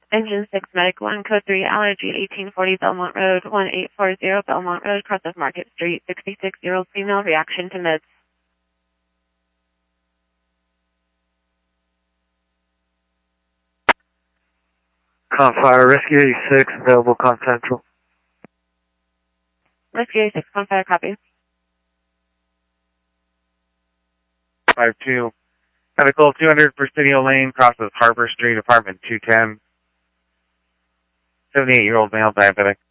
Engine 6 Medic 1, Code 3, Allergy 1840 Belmont Road, 1840 Belmont Road, cross of Market Street, 66-year-old female, reaction to meds. Confire, Rescue 86, available Con Central. Rescue 86, Confire, copy. 5-2. Medical 200 Presidio Lane, crosses Harbor Street, apartment 210. 78-year-old male diabetic.